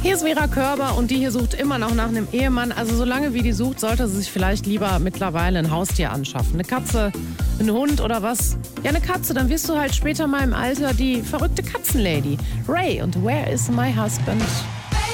Hier ist Vera Körber und die hier sucht immer noch nach einem Ehemann. Also solange wie die sucht, sollte sie sich vielleicht lieber mittlerweile ein Haustier anschaffen. Eine Katze, ein Hund oder was? Ja, eine Katze, dann wirst du halt später mal im Alter die verrückte Katzenlady. Ray und Where is my husband?